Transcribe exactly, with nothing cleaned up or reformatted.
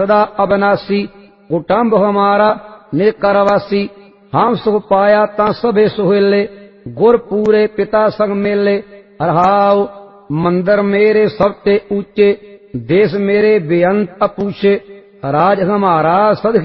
सदा अविनाशी। कुटुंब हमारा नेकरवासी, हम सुख पाया ता सबे सुहेले। गुर पूरे पिता संग मेले, रहाओ मंदिर मेरे सबते ऊंचे। देश मेरे बेअंत अपूछे, राज हमारा सद